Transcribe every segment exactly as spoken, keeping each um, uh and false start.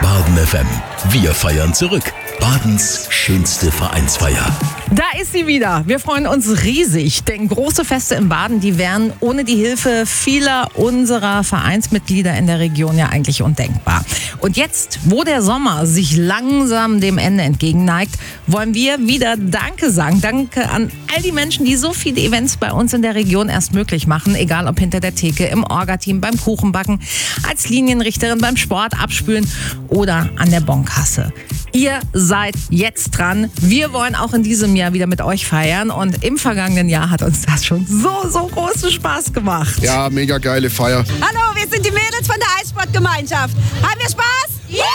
Baden F M. Wir feiern zurück. Badens schönste Vereinsfeier. Da ist sie wieder. Wir freuen uns riesig, denn große Feste in Baden, die wären ohne die Hilfe vieler unserer Vereinsmitglieder in der Region ja eigentlich undenkbar. Und jetzt, wo der Sommer sich langsam dem Ende entgegenneigt, wollen wir wieder Danke sagen. Danke an all die Menschen, die so viele Events bei uns in der Region erst möglich machen. Egal ob hinter der Theke, im Orga-Team, beim Kuchenbacken, als Linienrichterin, beim Sport abspülen oder an der Bonkasse. Ihr seid jetzt dran. Wir wollen auch in diesem Jahr wieder mit euch feiern. Und im vergangenen Jahr hat uns das schon so, so großen Spaß gemacht. Ja, mega geile Feier. Hallo, wir sind die Mädels von der Eissportgemeinschaft. Haben wir Spaß? Ja! Yeah!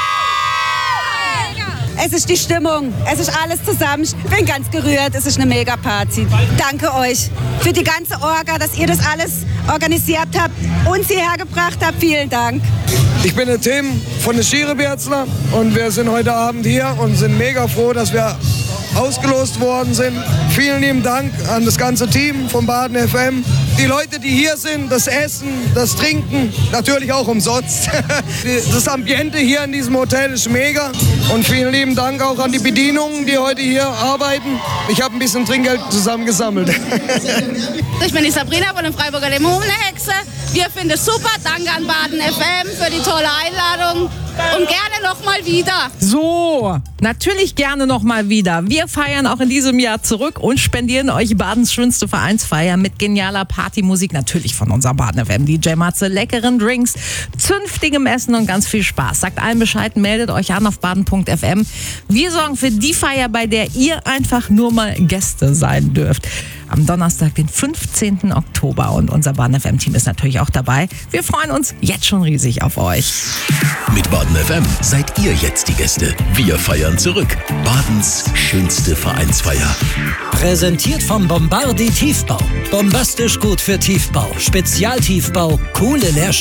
Es ist die Stimmung, es ist alles zusammen. Ich bin ganz gerührt, es ist eine Mega-Party. Danke euch für die ganze Orga, dass ihr das alles organisiert habt, uns hierher gebracht habt. Vielen Dank. Ich bin der Tim von der Schiereberzler und wir sind heute Abend hier und sind mega froh, dass wir ausgelost worden sind. Vielen lieben Dank an das ganze Team von Baden F M. Die Leute, die hier sind, das Essen, das Trinken, natürlich auch umsonst. Das Ambiente hier in diesem Hotel ist mega. Und vielen lieben Dank auch an die Bedienungen, die heute hier arbeiten. Ich habe ein bisschen Trinkgeld zusammengesammelt. Ich bin die Sabrina von den Freiburger Dämonenhexe. Wir finden es super. Danke an Baden F M für die tolle Einladung. Und gerne noch mal wieder. So, natürlich gerne noch mal wieder. Wir feiern auch in diesem Jahr zurück und spendieren euch Badens schönste Vereinsfeier mit genialer Partymusik. Natürlich von unserem Baden F M D J Matze, leckeren Drinks, zünftigem Essen und ganz viel Spaß. Sagt allen Bescheid, meldet euch an auf baden punkt f m. Wir sorgen für die Feier, bei der ihr einfach nur mal Gäste sein dürft. Am Donnerstag, den fünfzehnten Oktober. Und unser Baden F M-Team ist natürlich auch dabei. Wir freuen uns jetzt schon riesig auf euch. Mit Baden F M seid ihr jetzt die Gäste. Wir feiern zurück. Badens schönste Vereinsfeier. Präsentiert vom Bombardi Tiefbau. Bombastisch gut für Tiefbau. Spezialtiefbau, coole Leerstände.